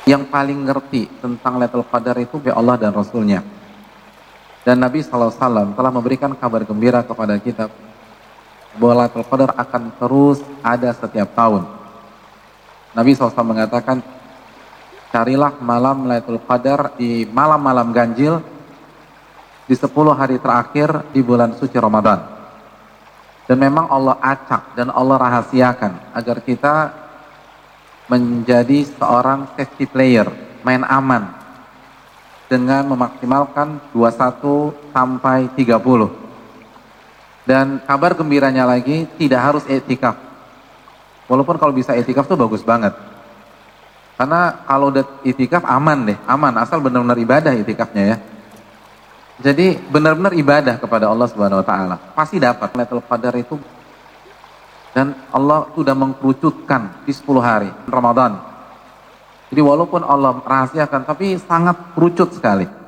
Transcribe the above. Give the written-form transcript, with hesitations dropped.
Yang paling ngerti tentang Lailatul Qadar itu Allah dan Rasulnya. Dan Nabi SAW telah memberikan kabar gembira kepada kita bahwa Lailatul Qadar akan terus ada setiap tahun. Nabi SAW mengatakan, carilah malam Lailatul Qadar di malam-malam ganjil di 10 hari terakhir di bulan suci Ramadan. Dan memang Allah acak dan Allah rahasiakan agar kita menjadi seorang safety player, main aman dengan memaksimalkan 21 sampai 30. Dan kabar gembiranya lagi, tidak harus i'tikaf. Walaupun kalau bisa i'tikaf tuh bagus banget. Karena kalau udah i'tikaf aman deh, aman asal benar-benar ibadah i'tikafnya ya. Jadi benar-benar ibadah kepada Allah Subhanahu wa taala. Pasti dapat Lailatul Qadar itu. Dan Allah sudah mengkerucutkan di 10 hari Ramadan. Jadi walaupun Allah rahasiakan, tapi sangat kerucut sekali.